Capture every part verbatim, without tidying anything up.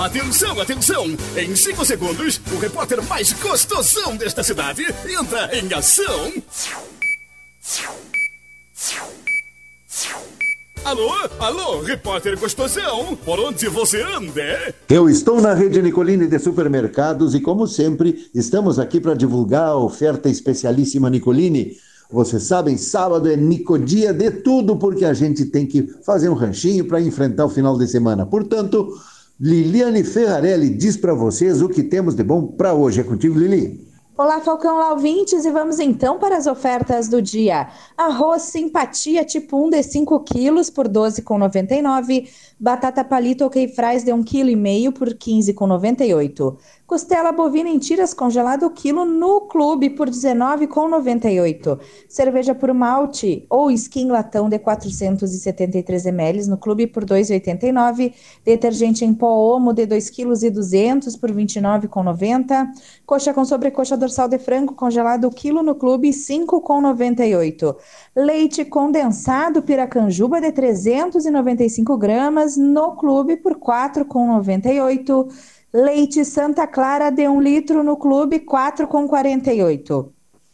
Atenção, atenção! Em cinco segundos, o repórter mais gostosão desta cidade entra em ação. Alô, alô, repórter gostosão, por onde você anda? Eu estou na rede Nicolini de supermercados e, como sempre, estamos aqui para divulgar a oferta especialíssima Nicolini. Vocês sabem, sábado é Nicodia de tudo, porque a gente tem que fazer um ranchinho para enfrentar o final de semana. Portanto, Liliane Ferrarelli diz para vocês o que temos de bom para hoje. É contigo, Lili. Olá, Falcão, olá, ouvintes, e vamos então para as ofertas do dia. Arroz Simpatia tipo um de cinco quilos por doze reais e noventa e nove centavos. Batata palito ok fries de um vírgula cinco quilo por quinze reais e noventa e oito centavos. Costela bovina em tiras congelada o quilo no Clube por dezenove reais e noventa e oito centavos. Cerveja por malte ou skin latão de quatrocentos e setenta e três mililitros no Clube por dois reais e oitenta e nove centavos. Detergente em pó Omo de dois vírgula duzentos quilos por vinte e nove reais e noventa centavos. Coxa com sobrecoxa dorsal de frango congelado o quilo no Clube cinco reais e noventa e oito centavos. Leite condensado Piracanjuba de trezentos e noventa e cinco gramas no Clube por quatro reais e noventa e oito centavos. Leite Santa Clara de um litro no Clube, quatro reais e quarenta e oito centavos.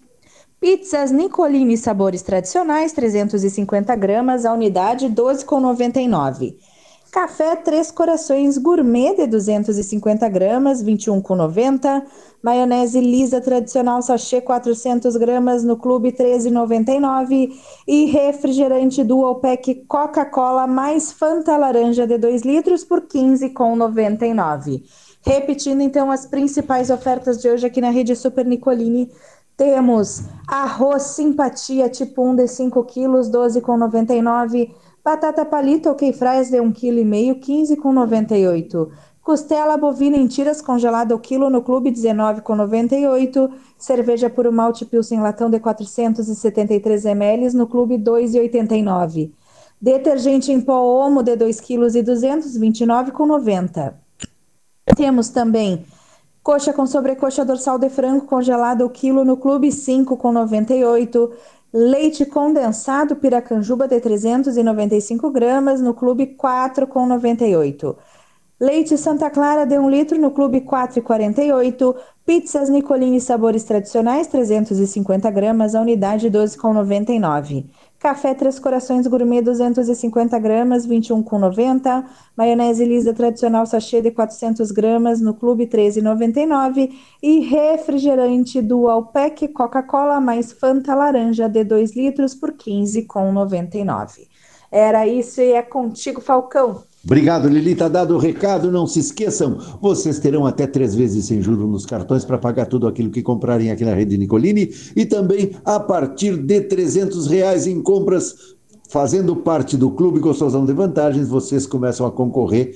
Pizzas Nicolini sabores tradicionais, trezentos e cinquenta gramas, a unidade doze reais e noventa e nove centavos. Café Três Corações Gourmet de duzentos e cinquenta gramas, vinte e um reais e noventa centavos. Maionese Lisa tradicional sachê quatrocentas gramas no Clube treze reais e noventa e nove centavos. E refrigerante Dual Pack Coca-Cola mais Fanta Laranja de dois litros por quinze reais e noventa e nove centavos. Repetindo então as principais ofertas de hoje aqui na rede Super Nicolini. Temos arroz Simpatia tipo um de cinco quilos, doze reais e noventa e nove centavos. Batata palito ok fries de um vírgula cinco quilo, quinze reais e noventa e oito centavos. Costela bovina em tiras congelada o quilo no Clube, dezenove reais e noventa e oito centavos. Cerveja puro malte Pilsen latão de quatrocentos e setenta e três mililitros no Clube, dois reais e oitenta e nove centavos. Detergente em pó Omo de dois vírgula duzentos quilos, vinte e nove reais e noventa centavos. Temos também coxa com sobrecoxa dorsal de frango congelada o quilo no Clube, cinco reais e noventa e oito centavos. Leite condensado Piracanjuba de trezentos e noventa e cinco gramas no Clube, quatro reais e noventa e oito centavos. Leite Santa Clara de um litro no Clube, quatro reais e quarenta e oito centavos. Pizzas Nicolini sabores tradicionais, trezentos e cinquenta gramas, a unidade doze reais e noventa e nove centavos. Café Três Corações Gourmet, duzentos e cinquenta gramas, vinte e um reais e noventa centavos. Maionese Lisa tradicional sachê de quatrocentas gramas no Clube, treze reais e noventa e nove centavos. E refrigerante Dual Pack Coca-Cola mais Fanta Laranja de dois litros por quinze reais e noventa e nove centavos. Era isso e é contigo, Falcão. Obrigado, Lili. Tá dado o recado. Não se esqueçam, vocês terão até três vezes sem juros nos cartões para pagar tudo aquilo que comprarem aqui na rede Nicolini e também a partir de trezentos reais em compras, fazendo parte do Clube Gostosão de Vantagens, vocês começam a concorrer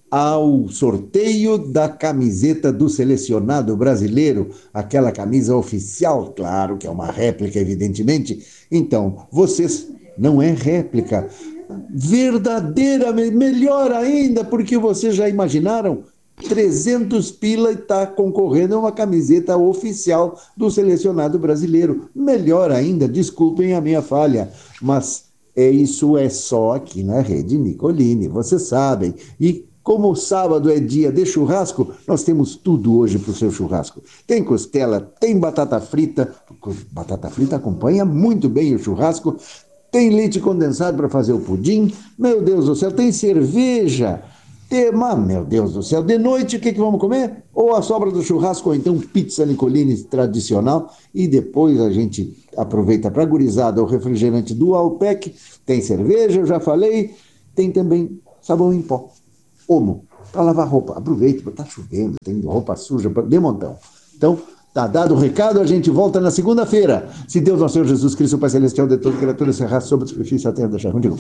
ao sorteio da camiseta do selecionado brasileiro, aquela camisa oficial, claro que é uma réplica, evidentemente. Então, vocês não é réplica, verdadeira, melhor ainda, porque vocês já imaginaram, trezentos pila e está concorrendo a uma camiseta oficial do selecionado brasileiro. Melhor ainda, desculpem a minha falha, mas é, isso é só aqui na rede Nicolini, vocês sabem. E como sábado é dia de churrasco, nós temos tudo hoje para o seu churrasco. Tem costela, tem batata frita, batata frita acompanha muito bem o churrasco, tem leite condensado para fazer o pudim, meu Deus do céu, tem cerveja, tem, mas, meu Deus do céu, de noite o que, que vamos comer? Ou a sobra do churrasco, ou então pizza Nicolini tradicional, e depois a gente aproveita para gurizada o refrigerante Dual Pack, tem cerveja, eu já falei, tem também sabão em pó, Omo, para lavar roupa, aproveita, está chovendo, tem roupa suja de montão. Então, tá dado o recado, a gente volta na segunda-feira. Se Deus, nosso Senhor Jesus Cristo, Pai Celestial, de toda criatura, se arrasta sobre a superfície da terra, deixar contigo.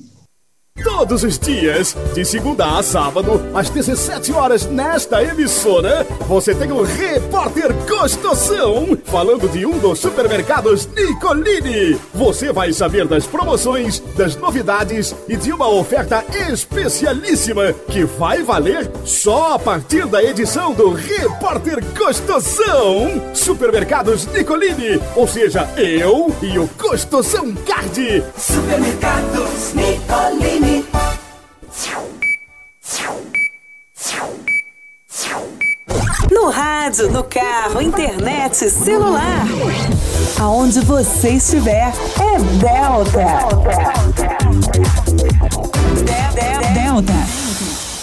Todos os dias, de segunda a sábado, às dezessete horas, nesta emissora, você tem o Repórter Gostosão, falando de um dos supermercados Nicolini. Você vai saber das promoções, das novidades e de uma oferta especialíssima que vai valer só a partir da edição do Repórter Gostosão. Supermercados Nicolini, ou seja, eu e o Gostosão Card. Supermercados Nicolini. rádio, no carro, internet, celular. Aonde você estiver, é Delta. Delta.